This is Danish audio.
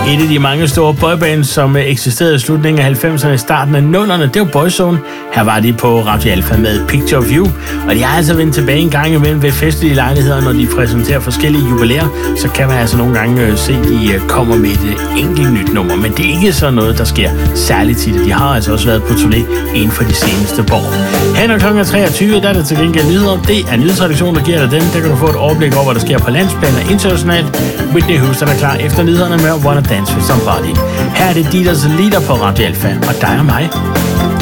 Et af de mange store boybands, som eksisterede i slutningen af 90'erne og starten af 00'erne, det var Boyzone. Her var de på Radio Alpha med Picture of You, og de har altså vendt tilbage en gang imellem ved festlige lejligheder, når de præsenterer forskellige jubilæer, så kan man altså nogle gange se, at de kommer med et enkelt nyt nummer, men det er ikke sådan noget, der sker særligt tit. De har altså også været på turné inden for de seneste år. Hen og kl. 23, der er der til gengæld nyheder. Det er nyhedsredaktionen, der giver dig dem. Der kan du få et overblik over, hvad der sker på landsplan og internationalt. Whitney Houston er klar efter nyhederne med Wanna Dance With Somebody. Her er det Dieters Leader på Radio Alpha, og dig og mig.